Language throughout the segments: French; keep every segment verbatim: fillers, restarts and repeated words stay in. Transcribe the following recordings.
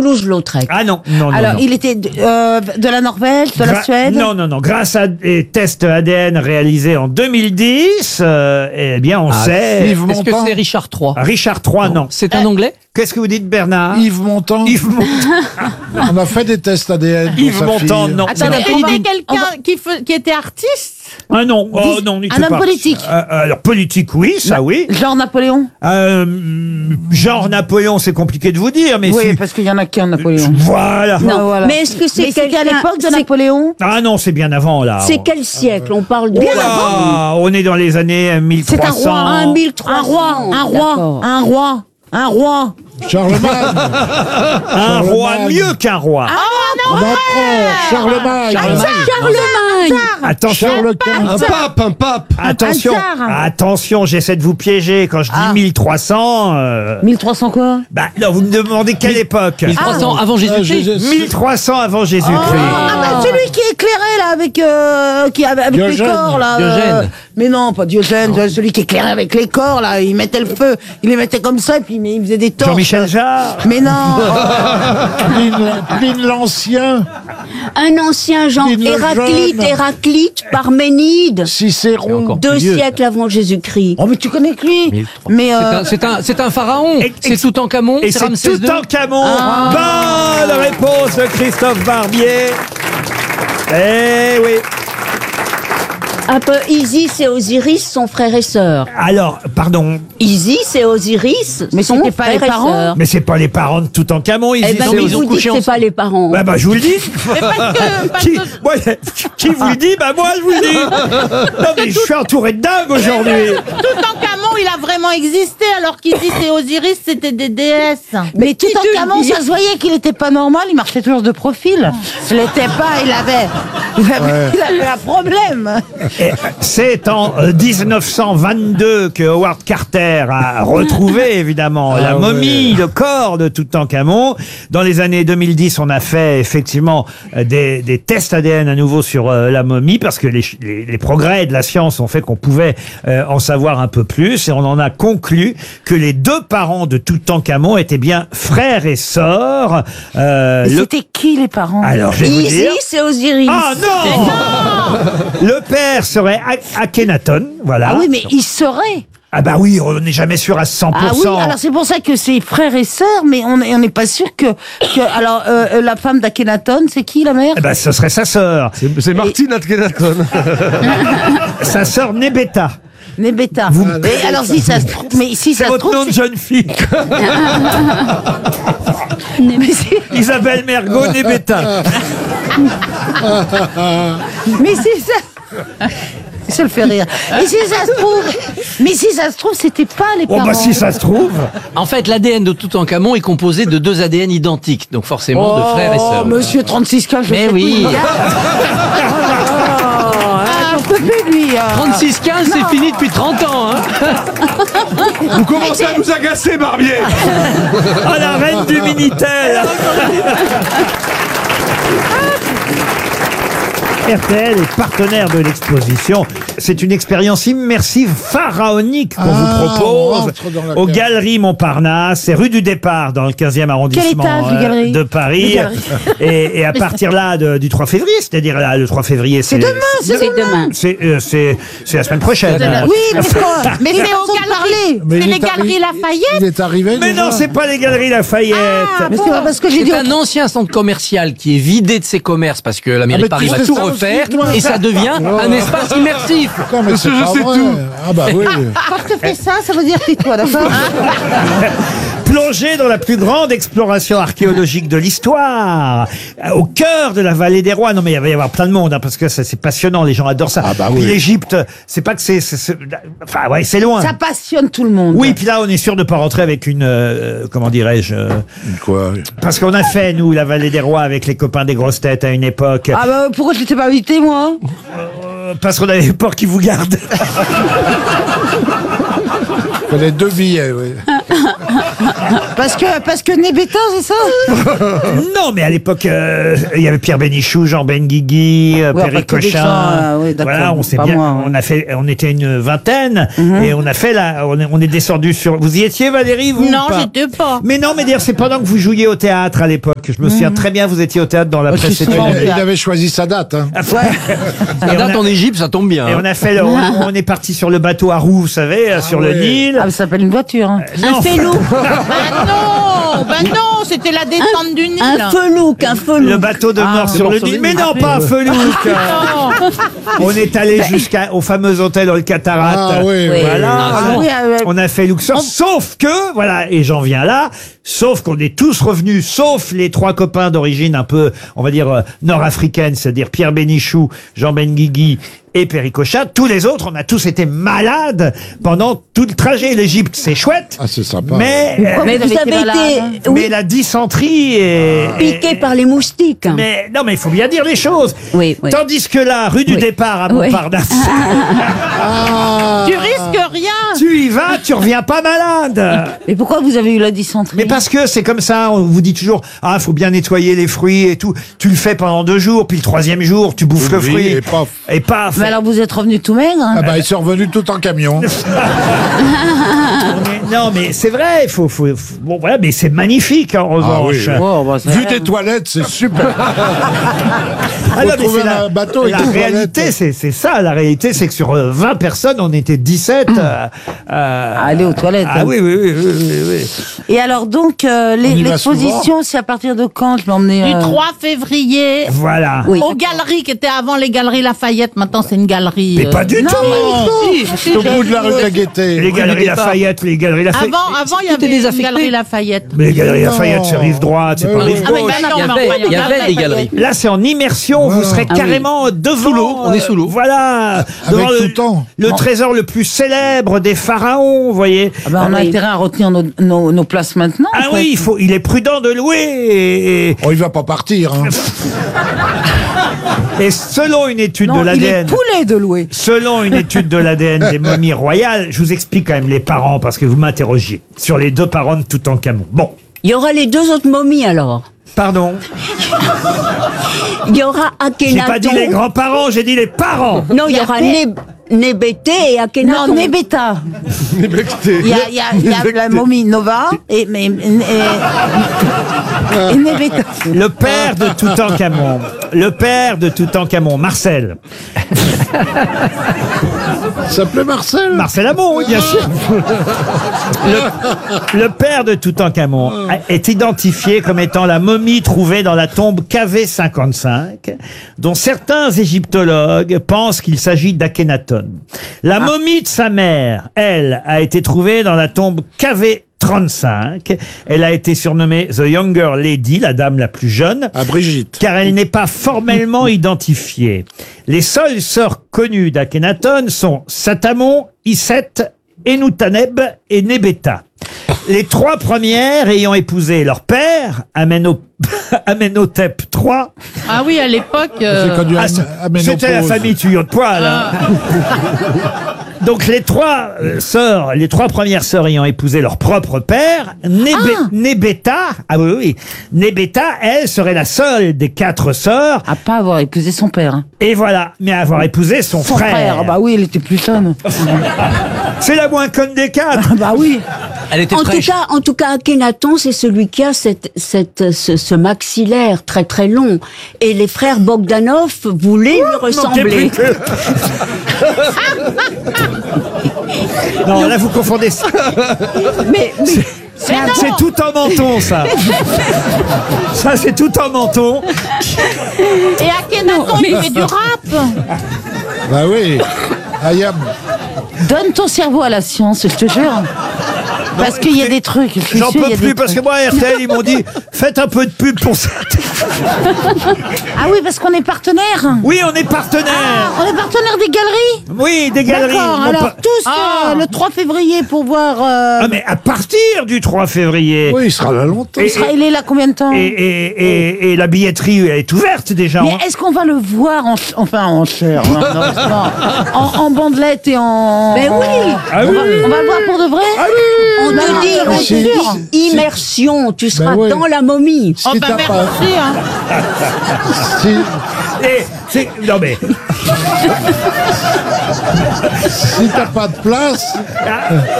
Toulouse-Lautrec. Ah non, non, non. Alors, non. il était de, euh, de la Norvège, de la Gra- Suède. Non, non, non. Grâce à des tests A D N réalisés en deux mille dix, euh, eh bien, on Ah, sait... Yves Est-ce que Montand c'est Richard trois? Richard trois, non. C'est un Anglais? Qu'est-ce que vous dites, Bernard? Yves Montand. Yves Montand. On a fait des tests A D N. pour Yves sa Montand, fille. non. Attends, Non. on va- C'était quelqu'un qui, fe- qui était artiste. Ah non, oh non, n'y Un était homme pas. politique. Euh, alors, politique, oui, ça oui. Genre Napoléon. Euh, genre Napoléon, c'est compliqué de vous dire, mais Oui, si... parce qu'il y en a qu'un Napoléon. Voilà. Non, Ah, voilà. mais est-ce que c'est Mais c'était à quelqu'un- l'époque de c'est- Napoléon. Ah non, c'est bien avant, là. C'est quel siècle? On parle de... Oh là, on est dans les années mille C'est un trois cents. roi. Un mille trois cents. Un roi, un roi, D'accord. un roi, un roi. Charlemagne. Un roi Charlemagne. mieux qu'un roi. L'empereur. Charlemagne. Charlemagne. Attention, Charles quinze. Un pape, un pape. attention, Un tsar. attention, j'essaie de vous piéger quand je dis Ah. mille trois cents. euh, mille trois cents quoi? bah non, vous me demandez quelle époque? mille trois cents avant Euh, Jésus-Christ. Jésus- mille trois cents avant Jésus-Christ. Ah bah celui qui est éclairé là avec euh, qui avec les Diogène. corps là. euh, Diogène. mais non, pas Diogène, celui qui est éclairé avec les corps là, il mettait le feu, il les mettait comme ça et puis il faisait des torches. Jean-Michel Jarre. Mais non. Pline, Pline l'Ancien. Un ancien Jean Pline le Héraclite, Jeune. Héraclite, Parménide. Cicéron. Deux siècles avant Jésus-Christ. Oh mais tu connais que lui. mille trois cents. Mais C'est euh, un, c'est un, c'est un pharaon. Et- C'est Toutankhamon. Et C'est c'est Ramsès deux. Toutankhamon. Bonne réponse de Christophe Barbier. Eh oui. Un peu Isis et Osiris sont frères et sœurs. Alors, pardon, Isis et Osiris Mais sont c'était pas frères les et parents sœurs. mais c'est pas les parents de Toutankhamon, ils Eh y ben sont- oui, ils je ont vous dis couché que c'est ensemble. pas les parents. Bah, bah, je vous le dis. Mais parce que, parce Qui, que moi, qui vous le dit, bah moi je vous le dis. Non mais je suis entouré de dingues aujourd'hui. Toutankhamon, il a vraiment existé, alors qu'Isis et Osiris, c'était des déesses. mais Toutankhamon, ça se voyait qu'il était pas normal, il marchait toujours de profil. Je l'étais pas, il avait, il avait, il avait un problème. Et c'est en euh, dix-neuf cent vingt-deux que Howard Carter a retrouvé évidemment la Ah momie, le corps de Toutankhamon. Dans les années deux mille dix, on a fait effectivement euh, des, des tests A D N à nouveau sur euh, la momie parce que les, les, les progrès de la science ont fait qu'on pouvait euh, en savoir un peu plus et on en a conclu que les deux parents de Toutankhamon étaient bien frères et sœurs. Euh, Mais le- c'était qui les parents? Alors je vais vous dire. Isis et Osiris. Ah non, Le père serait A- Akhenaton, voilà. Ah oui, mais il serait. Ah bah oui, on n'est jamais sûr à cent pour Ah oui, cent. alors c'est pour ça que c'est frères et sœurs, mais on n'est on n'est pas sûr que, que alors euh, euh, la femme d'Akhenaton, c'est qui la mère? Eh ben, ce serait sa sœur. C'est Martine Akhenaton. Sa sœur Nebeta. Nebeta. Mais alors si ça se trouve, mais si C'est ça se votre trouve, nom de c'est- jeune fille. mais c'est- Isabelle Mergo Nebeta. mais c'est ça. Ça le fait rire. Mais si ça se trouve, mais si ça se trouve, c'était pas les Bon parents. bah si ça se trouve. En fait, l'A D N de Toutankhamon est composé de deux A D N identiques, donc forcément de frères et Oh, sœurs. monsieur trente-six quinze, je Mais sais oui. plus. Ah, j'en peux plus de lui. hein. trente-six quinze, c'est fini depuis trente ans. Hein. Vous commencez à nous agacer, Barbier. Ah, la reine du Minitel. R T L est partenaire de l'exposition. C'est une expérience immersive pharaonique qu'on Ah, vous on propose rentre dans la aux cave. Galeries Montparnasse. C'est rue du Départ dans le quinzième arrondissement étage, les euh, galeries de Paris. Les galeries. Et, et à partir là de- du trois février, c'est-à-dire là, le trois février, c'est demain, c'est C'est demain. C'est euh, c'est- c'est la semaine prochaine. Oui, mais quoi? Mais Mais c'est c'est aux façon de galeries. parler. Mais C'est il les est galeries arri- Lafayette. Il est arrivé Mais déjà. non, c'est pas les Galeries Lafayette. Mais c'est pas parce que j'ai C'est dit. un ancien centre commercial qui est vidé de ses commerces parce que la mairie Ah, mais de Paris tu va sais tout ça aussi, refaire toi. et ça devient un espace immersif. Putain, mais c'est je pas sais vrai. tout. Ah bah oui. Quand je te fais ça, ça veut dire tais-toi, d'accord? Plongez dans la plus grande exploration archéologique de l'histoire, euh, au cœur de la vallée des rois. Non mais il va y avoir plein de monde, hein, parce que ça, c'est passionnant, les gens adorent ça. Ah bah Puis oui. l'Égypte, c'est pas que c'est... c'est- c'est- Enfin ouais, c'est loin. Ça passionne tout le monde. Oui, puis là, on est sûr de pas rentrer avec une... euh, comment dirais-je euh, Quoi? Parce qu'on a fait, nous, la vallée des rois avec les copains des grosses têtes à une époque. Ah bah pourquoi je t'ai pas invité, moi? Euh, parce qu'on avait peur qu'ils vous gardent. Les deux billets, oui. Parce que, parce que Nebeta, c'est ça? Non, mais à l'époque, euh, il y avait Pierre Bénichou, Jean Benguigui, euh, Ouais, Perry enfin, que des Cochin. gens, euh, oui, d'accord, Voilà, on s'est pas bien, moi, ouais. on a fait, on était une vingtaine Mhm. et on a fait la, on est, on est descendu sur. Vous y étiez, Valérie, vous? ou Non, pas j'étais pas. Mais non, mais dire, c'est pendant que vous jouiez au théâtre à l'époque. Je me souviens très bien, vous étiez au théâtre dans la Oh, je suis précédente. souvent au Il, il théâtre. avait choisi sa date. Hein. Et La on date a- en Égypte, ça tombe bien. Et hein. on a fait, le- on, on est parti sur le bateau à roues, vous savez, sur le ouais. Nil. Ah, mais ça s'appelle une voiture. Hein. Non. Un félou. Bah non, bah non, c'était la descente du Nil. Un felouk, un felouk. Le bateau de Ah, mort de sur mort le sur le Nil. Mais Nil. non, pas un felouk. Non. On est allé jusqu'au fameux hôtel All Cataract. Ah oui, Oui. Voilà. Ah, oui, ah, ouais. On a fait Luxor. Sauf que, voilà, et j'en viens là, sauf qu'on est tous revenus, sauf les trois copains d'origine un peu, on va dire, euh, nord-africaine, c'est-à-dire Pierre Bénichou, Jean Benguigui et Perry Cochin. Tous les autres, on a tous été malades pendant tout le trajet. L'Égypte, c'est chouette. Ah, c'est sympa. Mais, euh, Mais Vous vous avez avez été malade, été mais oui, la dysenterie est... piqué par les moustiques. Mais non, mais il faut bien dire les choses. Oui, oui. Tandis que là, rue du Oui. départ à Oui. Montparnasse, Ah, Tu risques rien. tu y vas, tu reviens pas malade. Mais pourquoi vous avez eu la dysenterie? Mais parce que c'est comme ça, on vous dit toujours, ah, faut bien nettoyer les fruits et tout. Tu le fais pendant deux jours, puis le troisième jour, tu bouffes le Oui, fruit. et paf. Et paf. Mais alors vous êtes revenu tout maigre hein? ah bah, il s'est revenu tout en camion. Mais non, mais c'est vrai, il faut, faut, faut- bon, voilà, mais c'est magnifique, en revanche. oui. Oh, bah, ça Vu va. des toilettes, c'est super. Ah non, mais trouver c'est la, un bateau avec la des réalité, toilettes. c'est, c'est ça. La réalité, c'est que sur euh, vingt personnes, on était dix-sept. euh, euh, À aller aux toilettes. ah hein. oui, oui, oui, oui, oui, oui. Et alors donc, euh, les- On y va l'exposition, c'est à partir de quand je l'ai emmené Du euh, trois février. Voilà. Oui. Aux galeries qui étaient avant les galeries Lafayette, maintenant c'est une galerie. Mais euh, pas du Non, tout. mais Si, C'est au bout de la rue de la Gaîté. Les galeries départ. Lafayette, les galeries Lafayette. Avant, avant il y Tout est avait une désaffecté. galerie Lafayette. Mais les galeries Non. Lafayette, c'est rive droite, c'est Mais pas oui. rive Ah, mais gauche. ben non, Il y mais avait, enfin, il y avait Lafayette. des galeries. Là, c'est en immersion. Vous serez Ah oui. carrément devant. Sous l'eau, on est sous l'eau. Voilà. Avec Devant tout le, le temps. le trésor le plus célèbre des pharaons, vous voyez. Ah bah, on a oui. intérêt à retenir nos, nos, nos places maintenant. Ah en fait. oui, il faut, il est prudent de louer. Et, et- Oh, il va pas partir. Hein. et selon une étude Non, de il est l'A D N. poulet de louer. Selon une étude de l'A D N des momies royales, je vous explique quand même les parents parce que vous m'interrogiez sur les deux parents de Toutankhamon. Bon, Il y aura les deux autres momies alors. pardon, Il y aura j'ai Akhenaton. pas dit les grands-parents, j'ai dit les parents. Non, il y aura Neb- Nebété et Non, Akhenaton. Nebeta. Il y a, il y a, il y a la momie Nova et, mais, et, et Nebeta. Le père de Toutankhamon, le père de Toutankhamon, Marcel. Il s'appelait Marcel. Marcel Amont, oui, bien sûr. Le, le père de Toutankhamon est identifié comme étant la momie trouvée dans la tombe K V cinquante-cinq, dont certains égyptologues pensent qu'il s'agit d'Akhenaton. La momie de sa mère, elle, a été trouvée dans la tombe K V trente-cinq. Elle a été surnommée The Younger Lady, la dame la plus jeune. À Brigitte. Car elle n'est pas formellement identifiée. Les seules sœurs connues d'Akhenaton sont Satamon, Iset, Enutaneb et Nebeta. Les trois premières ayant épousé leur père, Ameno- Amenhotep trois. Ah oui, à l'époque. euh, C'est connu Ah, à, c'est- à C'était la ménopause. famille tuyau de poil. hein. Donc les trois euh, sœurs, les trois premières sœurs ayant épousé leur propre père, Nébé- Ah. Nebeta, ah oui, oui, Nebeta, elle serait la seule des quatre sœurs, À pas avoir épousé son père. hein. et voilà, mais avoir épousé son, Son frère. Bah oui, il était plus conne. C'est la moins conne des quatre. Bah oui. Elle était En tout fraîche. cas, en tout cas, Akhenaton, c'est celui qui a cette, cette, ce, ce maxillaire très très long. Et les frères Bogdanov voulaient lui ressembler. Non, là vous confondez. Mais, mais C'est c'est tout en menton, ça. Ça, c'est tout en menton. Et Akhenaton, il fait du rap. Bah oui. Ayam. Donne ton cerveau à la science, je te jure. Parce qu'il y a des trucs. je suis J'en sûre, il y peux a plus des parce que trucs. moi, R T L, ils m'ont dit faites un peu de pub pour ça. Ah oui, parce qu'on est partenaire. Oui, on est partenaire. On est partenaire des galeries. Oui, des galeries. D'accord, Non, alors pas- tous euh, le trois février pour voir... euh, Ah, mais à partir du trois février. Oui, il sera là longtemps. Et- il, sera, il est là combien de temps Et, et, et, et la billetterie, elle est ouverte déjà. Mais hein. est-ce qu'on va le voir en, ch- enfin en chair, non, non, non. En, en bandelette et en... Mais en- oui. Ah on, oui. va, on va le voir pour de vrai Ah oui. en On Non, te dit, non, on te si- dit si- immersion, tu seras ouais. dans la momie. Oh Si bah t'as merci, pas- hein. Si, Et c'est non mais si t'as pas de place,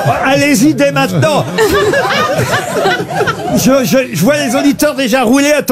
allez-y dès maintenant. Je, je, je vois les auditeurs déjà rouler à